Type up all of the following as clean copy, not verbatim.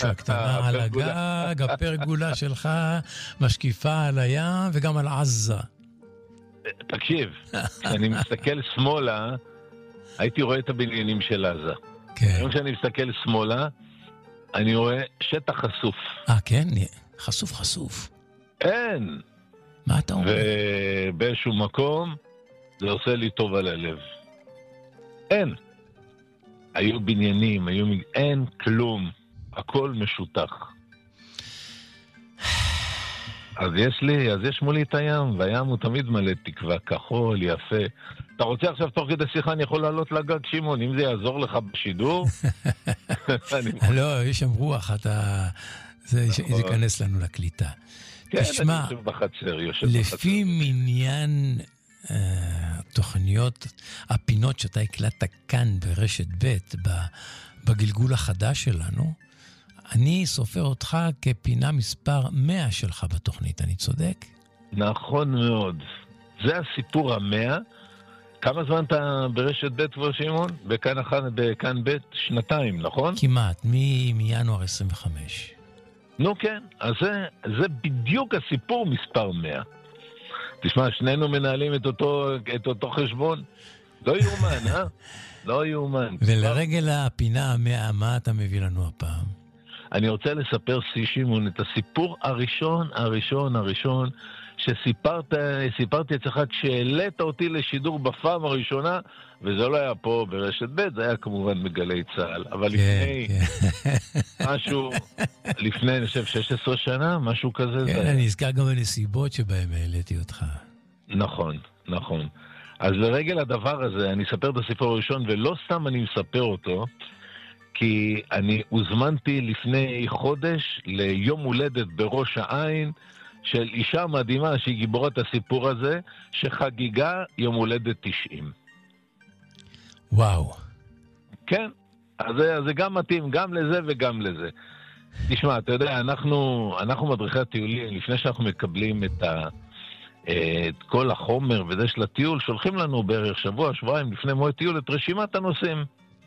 הקטנה על הגג, הפרגולה שלך משקיפה על הים וגם על עזה. תקשיב, כשאני מסתכל שמאלה, הייתי רואה את הבניינים של עזה. כן. כשאני מסתכל שמאלה, אני רואה שטח חשוף. כן? חשוף. אין. מה אתה אומר? ובאיזשהו מקום, זה עושה לי טוב על הלב. אין. היו בניינים, אין כלום. הכל משותח. אז יש מולי את הים, והים הוא תמיד מלא תקווה, כחול, יפה. אתה רוצה עכשיו תוך כדי שיחה, אני יכול לעלות לגג, שמעון, אם זה יעזור לך בשידור? לא, יש שם רוח, זה ייכנס לנו לקליטה. תשמע, לפי מניין תוכניות, הפינות שאתה הקלטת כאן ברשת ב' בגלגול החדש שלנו, אני סופר אותך כפינה מספר 100 שלך בתוכנית, אני צודק? נכון מאוד. זה הסיפור 100. כמה זמן אתה ברשת ב' כבר, שמעון? בכאן ב' 2, נכון? כמעט, מינואר 25. נו כן, אז זה בדיוק הסיפור מספר 100. תשמע, שנינו מנהלים את אותו חשבון. לא יאומן, לא יאומן. ולרגל הפינה 100, מה אתה מביא לנו הפעם? אני רוצה לספר, שמעון, את הסיפור הראשון שסיפרתי אצלך כשהעלית אותי לשידור בפעם הראשונה, וזה לא היה פה ברשת ב', זה היה כמובן בגלי צהל. אבל לפני משהו, לפני, אני חושב, 16 שנה, משהו כזה. כן, אני אזכר גם בנסיבות שבהם העליתי אותך. נכון. אז לרגל הדבר הזה, אני אספר את הסיפור הראשון, ולא סתם אני מספר אותו, כי אני הוזמנתי לפני חודש ליום הולדת בראש העין של אישה מדהימה שהיא גיבורת הסיפור הזה, שחגיגה יום הולדת 90. וואו. כן, אז זה גם מתאים, גם לזה וגם לזה. תשמע, אתה יודע, אנחנו מדריכי הטיולים, לפני שאנחנו מקבלים את כל החומר וזה של הטיול, שולחים לנו בערך שבועיים לפני מועד טיול את רשימת הנושאים.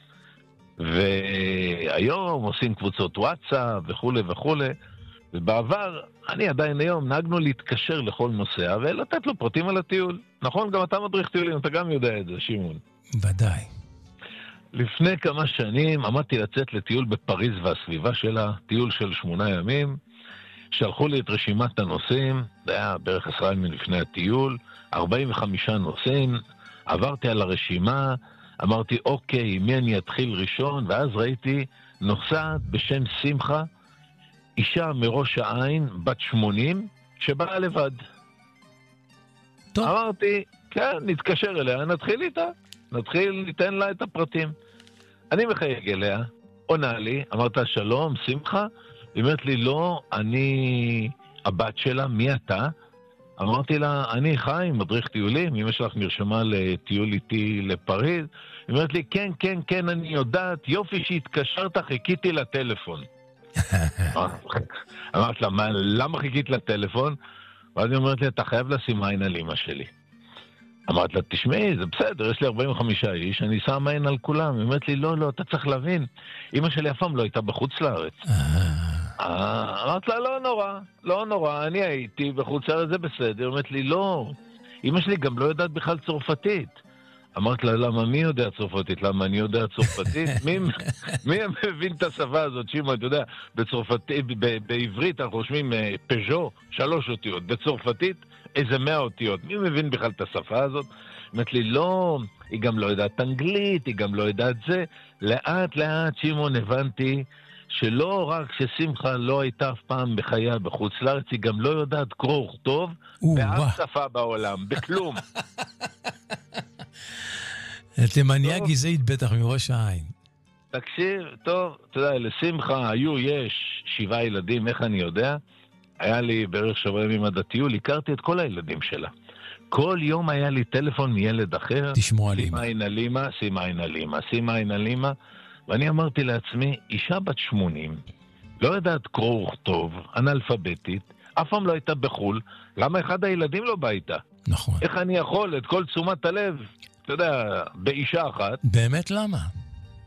והיום עושים קבוצות וואטסאפ וכו', ובעבר, אני עדיין היום, נהגנו להתקשר לכל נוסע ולתת לו פרטים על הטיול. נכון? גם אתה מדריך טיולים, אתה גם יודע את זה, שמעון. ודאי. לפני כמה שנים עמדתי לצאת לטיול בפריז והסביבה שלה, טיול של 8 ימים, שלחו לי את רשימת הנושאים, זה היה בערך 10 ימים לפני הטיול, 45 נושאים, עברתי על הרשימה, אמרתי, אוקיי, מי אני אתחיל ראשון? ואז ראיתי נוסעת בשם שמחה, אישה מראש העין, בת 80, שבאה לבד. טוב. אמרתי, כן, נתקשר אליה, נתחיל איתה, ניתן לה את הפרטים. אני מחייג אליה, עונה לי, אמרת, שלום, שמחה? היא אומרת לי, לא, אני הבת שלה, מי אתה? אמרתי לה, אני חיים, מדריך טיולים, אמא שלך נרשמה לטיול איתי לפריז. היא אומרת לי, כן, אני יודעת, יופי שהתקשרת, חיכיתי לטלפון. אמרת לה, למה חיכית לטלפון? ואז היא אומרת לי, אתה חייב לשים עין על אמא שלי. אמרת לה, תשמעי, זה בסדר, יש לי 45 איש, אני שם עין על כולם. היא אומרת לי, לא, אתה צריך להבין, אמא שלי אף פעם לא הייתה בחוץ לארץ. אמרת לה, לא נורא, אני הייתי בחוץ לארץ, זה בסדר. היא אומרת לי, לא, אמא שלי גם לא יודעת בכלל צרפתית. אמרת לה, למה מי יודע צרפתית? למה אני יודע צרפתית? מי מבין את השפה הזאת? שימה, אתה יודע, בצרפתית, בעברית אנחנו חושבים פז'ו, 3 אותיות, בצרפתית איזה 100 אותיות. מי מבין בכלל את השפה הזאת? אמרת לי, לא, היא גם לא יודעת אנגלית, היא גם לא יודעת זה. לאט, שימון, הבנתי שלא רק ששמחה לא הייתה אף פעם בחייה בחוץ לארץ, היא גם לא יודעת קרוא וכתוב באף שפה בעולם, בכלום. תימניה גזעית בטח מראש העין. תקשיב, טוב, אתה יודע, לשמחה יש 7 ילדים, איך אני יודע? היה לי בערך 7 ימים עד הטיול, הכרתי את כל הילדים שלה. כל יום היה לי טלפון מילד אחר. תשמעו על שימה עין על אמא. ואני אמרתי לעצמי, אישה בת 80, לא יודעת קרוא וכתוב, אנאלפביתית, אף פעם לא הייתה בחול, למה אחד הילדים לא בא איתה? נכון. איך אני יכול את כל תשומת הלב, אתה יודע, באישה אחת? באמת למה?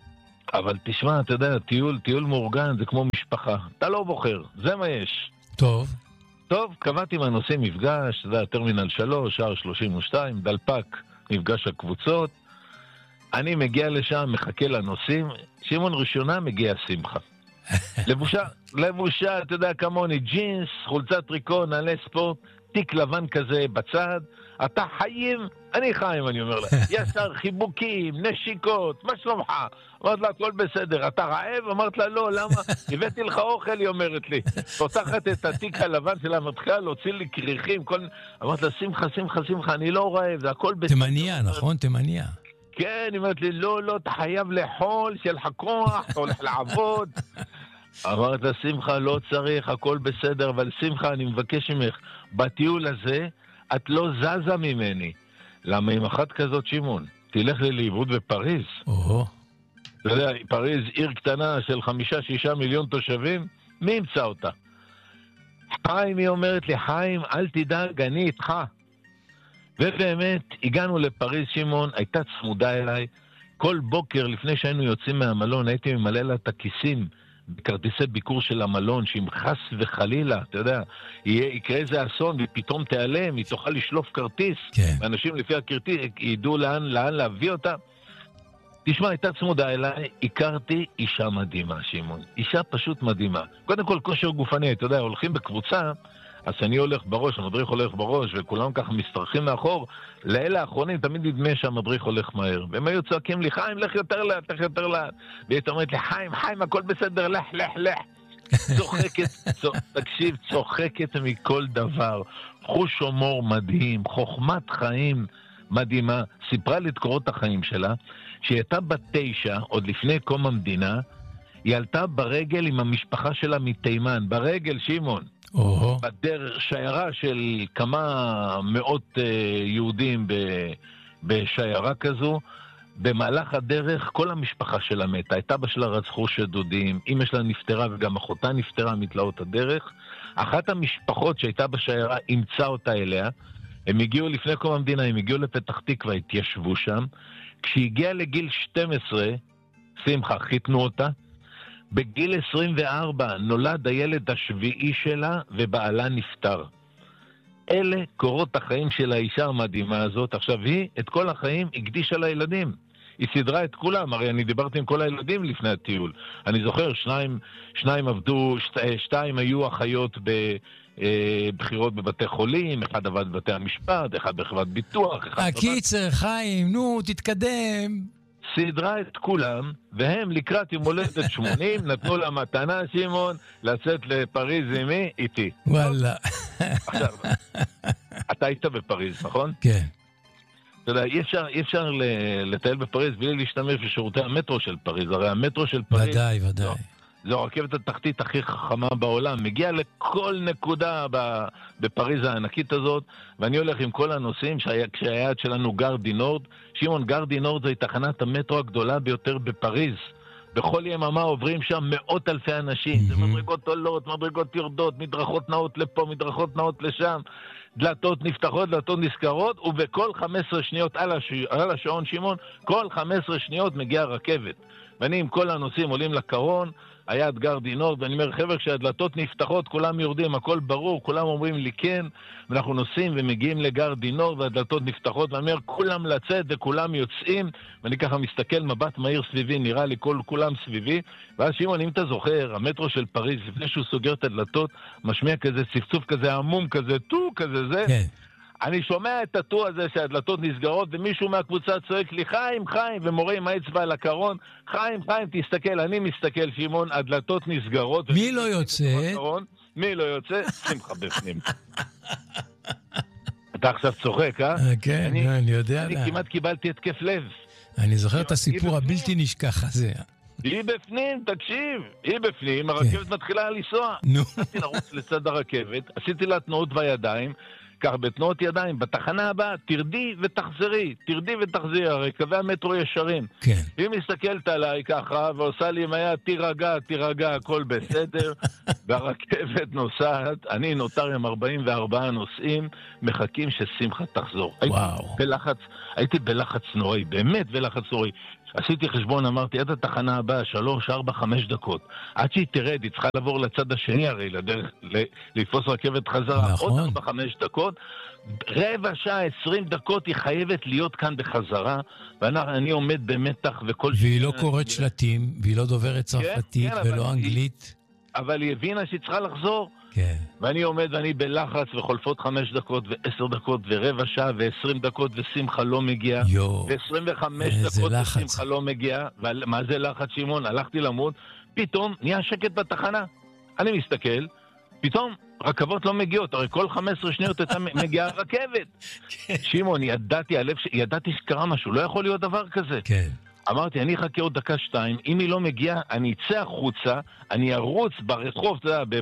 אבל תשמע, אתה יודע, טיול מאורגן זה כמו משפחה. אתה לא בוחר, זה מה יש. טוב. טוב, קבעתי עם הנושאים מפגש, זה הטרמינל 3, שער 32, דלפק, מפגש הקבוצות. אני מגיע לשם, מחכה לנושאים, שמעון ראשונה מגיע שמחה. לבושה, אתה יודע, כמוני, ג'ינס, חולצת טריקו, נעלי ספורט, תיק לבן כזה בצד. אתה חיים? אני חיים, אני אומר לה. ישר חיבוקים, נשיקות, מה שלומך? אמרת לה, הכל בסדר. אתה רעב? אמרת לה, לא, למה? הבאתי לך אוכל, היא אומרת לי. פותחת את התיק הלבן של המתחילה, להוציא לי קריחים. אמרת לה, שמחה, אני לא רעב, זה הכל בסדר. תימניה, נכון? תימניה. כן, היא אומרת לי, לא, אתה חייב לאכול, שיהיה לך כוח, אתה הולך לעבוד. אמרת לה, שמחה, לא צריך, הכל בסדר, אבל שמחה, אני מבקש ממך, בטיול הזה, את לא זזה ממני. למה עם אחת כזאת, שמעון, תלך לי לאיבוד בפריז. אתה יודע, פריז עיר קטנה של 5-6 מיליון תושבים, מי ימצא אותה? חיים, היא אומרת לי, חיים, אל תדאג, אני איתך. ובאמת, הגענו לפריז, שמעון, הייתה צמודה אליי. כל בוקר לפני שהיינו יוצאים מהמלון, הייתי ממלא לה את הכיסים בכרטיסי ביקור של המלון, שאם חס וחלילה, אתה יודע, יקרה איזה אסון ופתאום תיעלם, היא תוכל לשלוף כרטיס, כן. ואנשים לפי הכרטיס ידעו לאן להביא אותה. תשמע, הייתה צמודה אליי, הכרתי אישה מדהימה, שמעון. אישה פשוט מדהימה. קודם כל, כושר גופני, אתה יודע, הולכים בקבוצה, אז אני הולך בראש, המדריך הולך בראש, וכולם ככה מסתרחים מאחור, לאלה האחרונים תמיד נדמה שהמדריך הולך מהר. והם היו צועקים לי, חיים, לך יותר לאט, לך יותר לאט. והיא אומרת לי, חיים, הכל בסדר, לך. תקשיב, צוחקת מכל דבר. חוש הומור מדהים, חוכמת חיים מדהימה. סיפרה לי את קורות החיים שלה, שהיא הייתה בת 9, עוד לפני קום המדינה, היא עלתה ברגל עם המשפחה שלה מתימן, ברגל, שמעון. בדרך, שיירה של כמה מאות יהודים בשיירה כזו, במהלך הדרך כל המשפחה שלה מתה, את אבא שלה רצחו שדודים, אמא שלה נפטרה וגם אחותה נפטרה מתלאות הדרך. אחת המשפחות שהייתה בשיירה אימצה אותה אליה, הם הגיעו לפני קום המדינה, הם הגיעו לפתח תקווה, התיישבו שם. כשהגיעה לגיל 12, שמחה, חיתנו אותה. בגיל 24 נולד הילד השביעי שלה ובעלה נפטר. אלה קורות החיים של האישה המדהימה הזאת. עכשיו היא את כל החיים הקדישה לילדים. היא סדרה את כולם, הרי אני דיברתי עם כל הילדים לפני הטיול. אני זוכר, שניים עבדו, 2 היו אחיות בבחירות בבתי חולים, אחד עבד בבתי המשפט, אחד בחברת ביטוח. הקיצר, חיים, נו, תתקדם. סדרה את כולם, והם לקראת יום הולדת 80, נתנו לה מתנה, שמעון, לצאת לפריז עם מי? איתי. וואלה. עכשיו, אתה היית בפריז, נכון? כן. אתה יודע, אי אפשר לטייל בפריז בלי להשתמש בשירותי המטרו של פריז, הרי המטרו של פריז... ודאי. זו הרכבת התחתית הכי חכמה בעולם, מגיע לכל נקודה בפריז הענקית הזאת, ואני הולך עם כל הנושאים, כשהיעד שלנו גרדי נורד, שמעון, גרדי נורד זו תחנת המטרו הגדולה ביותר בפריז, בכל יממה עוברים שם מאות אלפי אנשים, זה מדרגות עולות, מדרגות יורדות, מדרכות נעות לפה, מדרכות נעות לשם, דלתות נפתחות, דלתות נסגרות, ובכל 15 שניות על השעון, שמעון, כל 15 שניות מגיעה רכבת. ואני עם כל הנושאים עולים לקרון, היה גרדי נורד, ואני אומר, חבר'ה, כשהדלתות נפתחות, כולם יורדים, הכל ברור, כולם אומרים לי כן, ואנחנו נוסעים ומגיעים לגרדי נורד, והדלתות נפתחות, ואני אומר, כולם לצאת וכולם יוצאים, ואני ככה מסתכל מבט מהיר סביבי, נראה לי כולם סביבי, ואז שמעון, אם אתה זוכר, המטרו של פריז, לפני שהוא סוגר את הדלתות, משמיע כזה צפצוף כזה עמום כזה, טו כזה זה, כן. אני שומע את הטו הזה שהדלתות נסגרות, ומישהו מהקבוצה צועק לי, חיים, ומורה עם האצבע על הקרון, חיים, תסתכל, אני מסתכל, שמעון, הדלתות נסגרות. מי לא יוצא? מי לא יוצא? שמחה בפנים. אתה עכשיו צוחק, אה? כן, אני יודע. אני כמעט קיבלתי התקף לב. אני זוכר את הסיפור הבלתי נשכח הזה. היא בפנים, תקשיב, היא בפנים, הרכבת מתחילה לנסוע. רציתי לרוץ לצד הרכבת, עשיתי לה תנועות בידיים, כך בתנועות ידיים, בתחנה הבאה, תרדי ותחזרי, הרי קווי המטרו ישרים. כן. היא מסתכלת עליי ככה, ועושה לי עם היד, תירגע, הכל בסדר, והרכבת נוסעת, אני נותר עם 44 נוסעים, מחכים ששמחה תחזור. וואו. הייתי בלחץ נוראי, באמת בלחץ נוראי. עשיתי חשבון, אמרתי, עד התחנה הבאה, 3, 4, 5 דקות. עד שהיא תרד, היא צריכה לעבור לצד השני הרי, לדרך, לתפוס רכבת חזרה. נכון. עוד 4, 5 דקות. רבע שעה, 20 דקות, היא חייבת להיות כאן בחזרה, ואני עומד במתח וכל... והיא לא קוראת שלטים, והיא לא דוברת צרפתית ולא אנגלית. אבל היא הבינה שהיא צריכה לחזור. כן. ואני עומד ואני בלחץ, וחולפות 5 דקות ו10 דקות ורבע שעה ו20 דקות ושמחה לא מגיע. ו25 דקות ושמחה לא מגיע. מה זה לחץ, שמעון? הלכתי למות, פתאום נהיה שקט בתחנה. אני מסתכל, פתאום רכבות לא מגיעות, הרי כל 15 שניות הייתה מגיעה רכבת. שמעון, ידעתי שקרה משהו, לא יכול להיות דבר כזה. כן. אמרתי, אני אחכה עוד 1-2, אם היא לא מגיעה, אני אצא החוצה, אני ארוץ ברחוב, אתה יודע,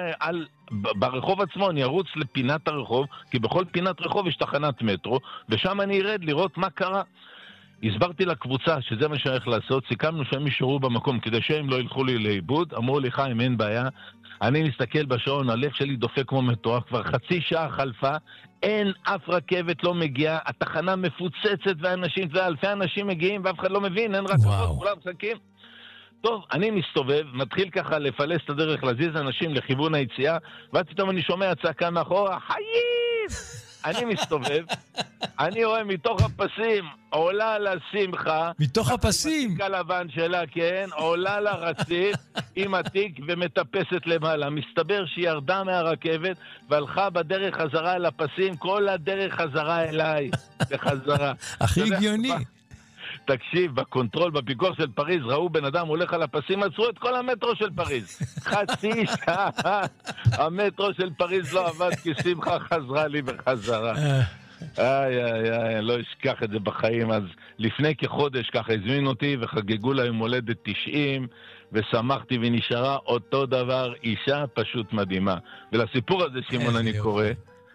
ברחוב עצמו, אני ארוץ לפינת הרחוב, כי בכל פינת רחוב יש תחנת מטרו, ושם אני ארד לראות מה קרה. הסברתי לקבוצה שזה מה שאני הולך לעשות, סיכמנו שהם יישארו במקום, כדי שהם לא ילכו לי לאיבוד, אמרו לי, חיים, אין בעיה, אני מסתכל בשעון, הלב שלי דופק כמו מטורף, כבר חצי שעה חלפה, אין אף רכבת לא מגיעה, התחנה מפוצצת ואנשים, ואלפי אנשים מגיעים ואף אחד לא מבין, אין רכבות, כולם מחכים. טוב, אני מסתובב, מתחיל ככה לפלס את הדרך, להזיז אנשים לכיוון היציאה, ואז פתאום אני שומע צעקה מאחורה, חיים! אני מסתובב, אני רואה מתוך הפסים, עולה לשמחה. מתוך הפסים? התיק הלבן שלה, כן, עולה לרציף עם התיק ומטפסת למעלה. מסתבר שהיא ירדה מהרכבת והלכה בדרך חזרה אל הפסים, כל הדרך חזרה אליי, בחזרה. הכי הגיוני. תקשיב, בקונטרול, בפיקוח של פריז, ראו בן אדם הולך על הפסים, עצרו את כל המטרו של פריז. חצי שעה, המטרו של פריז לא עבד, כי שמחה חזרה לי בחזרה. איי, לא אשכח את זה בחיים. אז לפני כחודש ככה הזמין אותי וחגגו להם הולדת 90, ושמחתי ונשארה אותו דבר, אישה פשוט מדהימה. ולסיפור הזה, שמעון, אני קורא,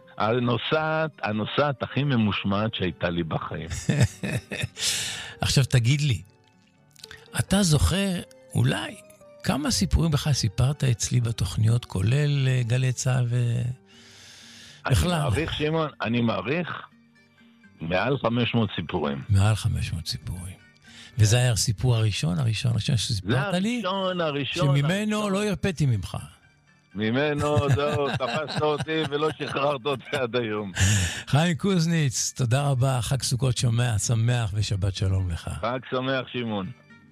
הנוסעת הכי ממושמעת שהייתה לי בחיים. עכשיו תגיד לי, אתה זוכר אולי כמה סיפורים בכלל סיפרת אצלי בתוכניות, כולל גלי צהל בכלל? אני מעריך, שמעון, אני מעריך מעל 500 סיפורים. מעל 500 סיפורים. וזה היה הסיפור הראשון שסיפרת לי? זה הראשון. שממנו לא הרפאתי ממך. ממנו, זהו, תפסת אותי ולא שחררת אותי עד היום. חיים קוזניץ, תודה רבה, חג סוכות שמח ושבת שלום לך. חג שמח, שמעון.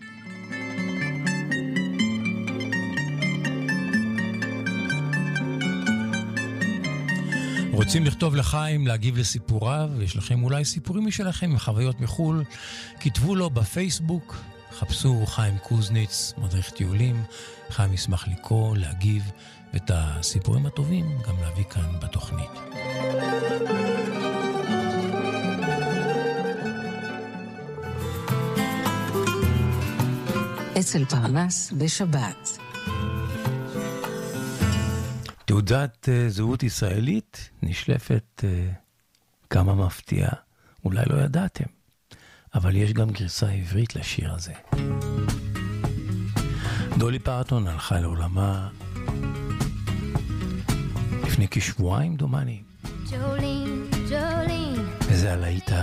רוצים לכתוב לחיים, להגיב לסיפוריו, יש לכם אולי סיפורים משלכם עם חוויות מחול, כתבו לו בפייסבוק, חפשו חיים קוזניץ, מדריך טיולים, חיים ישמח לקרוא, להגיב, ואת הסיפורים הטובים גם להביא כאן בתוכנית. אצל פרנס בשבת. תעודת זהות ישראלית נשלפת כמה מפתיע, אולי לא ידעתם, אבל יש גם גרסה עברית לשיר הזה. דולי פרטון הלכה לעולמה לפני כשבועיים דומני, וזה הלהיט